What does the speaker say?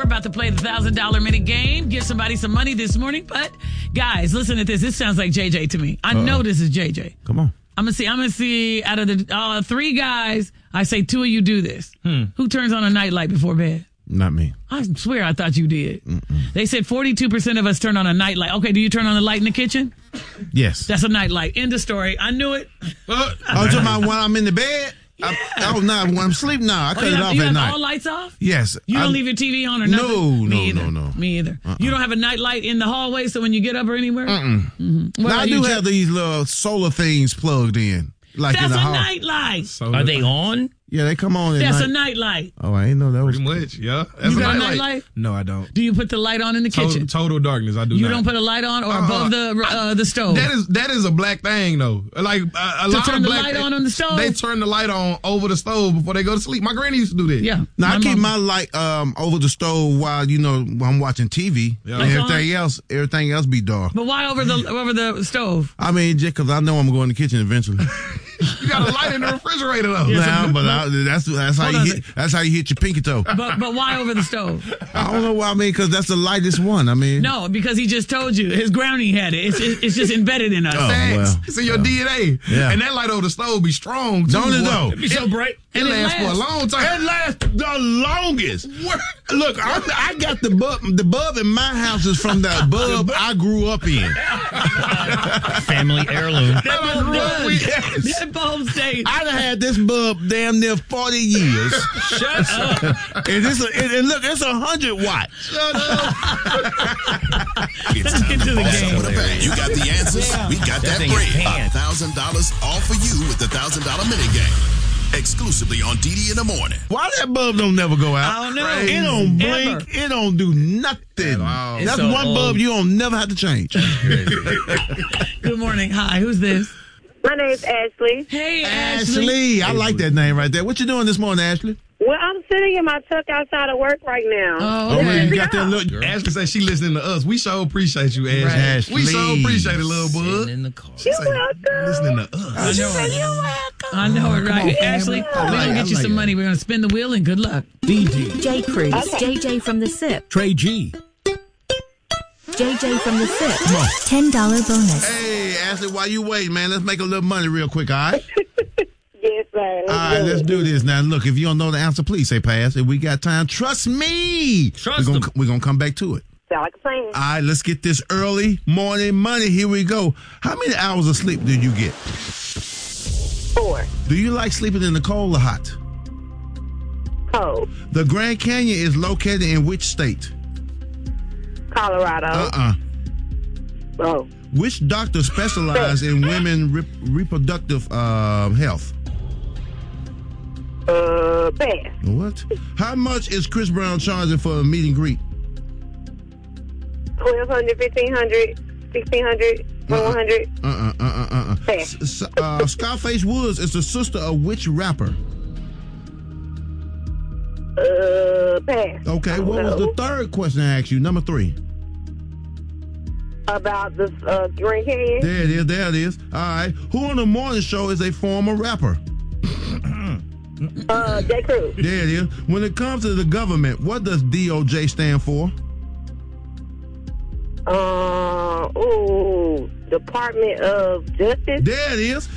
We're about to play the $1,000 minute game. Give somebody some money this morning. But, guys, listen to this. This sounds like JJ to me. I know this is JJ. Come on. I'm gonna see out of the 3 guys, I say 2 of you do this. Who turns on a nightlight before bed? Not me. I swear I thought you did. They said 42% of us turn on a nightlight. Okay, do you turn on the light in the kitchen? Yes. That's a nightlight. End of story. I knew it. I'm talking about when I'm in the bed. No, when I'm asleep, no. I cut it off you at have night. all lights off? Yes. You don't leave your TV on or nothing? No. Me either. You don't have a night light in the hallway so when you get up or anywhere? Now, I do have these little solar things plugged in. Like That's in the a hall. night light. Are they on? Yeah, they come on at That's night. a night light. Oh, I ain't know that was... Pretty much, yeah. That's You got a nightlight. night light? No, I don't. Do you put the light on in the kitchen? Total darkness. I do You not. don't put a light on or above the stove? That is a black thing though. Like a lot turn of the black light on the stove? They turn the light on over the stove before they go to sleep. My granny used to do that. Yeah. Now, I keep my light over the stove while, while I'm watching TV. Yeah. And Lights everything else be dark. But why over the stove? I mean, just because I know I'm going to the kitchen eventually. You got a light in the refrigerator though. That's how you hit your pinky toe. But why over the stove? I don't know why. I mean, because that's the lightest one. I mean, No, because he just told you. His grounding had it. It's just embedded in us. well, It's in your DNA. Yeah. And that light over the stove be strong too. Don't it boy. though? It'd be so bright. It lasts for a long time. It lasts the longest. Look, I got the bulb. The bulb in my house is from the bulb I grew up in. Family heirloom. That bulb stayed. I done had this bulb damn near 40 years. Shut up. And look, it's 100 watt. Let's get to the game. With a bang. You got the answers. We got that thing is bread. pants. $1,000 all for you with the $1,000 minute game. Exclusively on DD in the morning. Why that bulb don't never go out? I don't know. It don't blink. Ever. It don't do nothing. all. That's So one bulb old. you don't never have to change. Good morning. Hi, who's this? My name's Ashley. Hey, Ashley. Ashley. I like that name right there. What you doing this morning, Ashley? Well, I'm sitting in my truck outside of work right now. Oh, man, okay. you got that look. Ashley said she listening to us. We sure appreciate you, Ashley. Right. Ashley. We sure appreciate it, little Sitting bud. in the car. You're welcome. Listening to us. I know it, right? Ashley, we're going to get you some money. We're going to spin the wheel and good luck. J. Cruz, Okay. JJ from the SIP, Trey G. JJ from the SIP, $10 bonus. Hey, Ashley, while you wait, man, let's make a little money real quick, all right? Yes, sir. All right, let's do this. Now, look, if you don't know the answer, please say pass. If we got time, trust me. Trust we're them. gonna, we're going to come back to it. Sound like a plan. All right, let's get this early morning money. Here we go. How many hours of sleep do you get? 4. Do you like sleeping in the cold or hot? Cold. The Grand Canyon is located in which state? Colorado. Oh. Which doctor specializes in women reproductive health? Pass. What? How much is Chris Brown charging for a meet and greet? 1,200, 1,500, 1,600, 1,100. Pass. Scarface Woods is the sister of which rapper? Pass. Okay, what was the third question I asked you? Number 3. About the Grand Canyon? There it is. All right. Who on the morning show is a former rapper? J. Cruz. There it is. When it comes to the government, what does DOJ stand for? Department of Justice. There it is.